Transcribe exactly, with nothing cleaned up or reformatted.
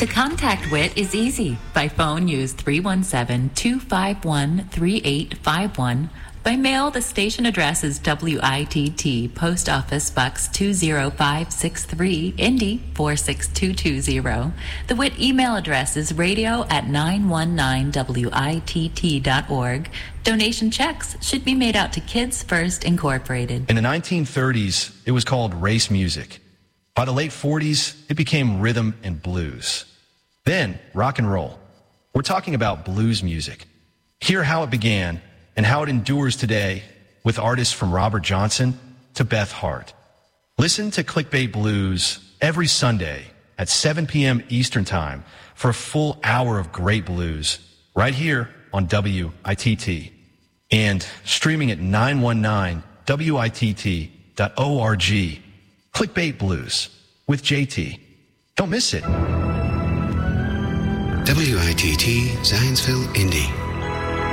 To contact W I T is easy. By phone, use three one seven, two five one, three eight five one. By mail, the station address is W I T T, Post Office Box two zero five six three, Indy four six two two zero. The W I T email address is radio at nine one nine W I T T dot org. Donation checks should be made out to Kids First Incorporated. In the nineteen thirties, it was called race music. By the late forties, it became rhythm and blues. Then, rock and roll. We're talking about blues music. Hear how it began and how it endures today with artists from Robert Johnson to Beth Hart. Listen to Clickbait Blues every Sunday at seven p.m. Eastern Time for a full hour of great blues right here on W I T T and streaming at nine one nine W I T T dot org. Clickbait Blues with J T. Don't miss it. W I T T Zionsville, Indy